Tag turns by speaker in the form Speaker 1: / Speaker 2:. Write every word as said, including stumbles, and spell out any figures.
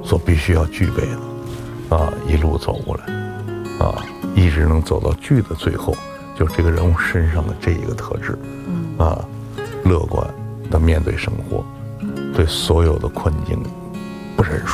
Speaker 1: 所必须要具备的，啊，一路走过来，啊，一直能走到剧的最后，就是这个人物身上的这一个特质，啊，乐观的面对生活，对所有的困境不认输。